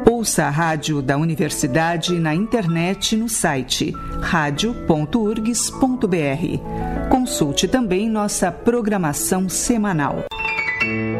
Ouça a rádio da Universidade na internet no site radio.urgs.br. Consulte também nossa programação semanal.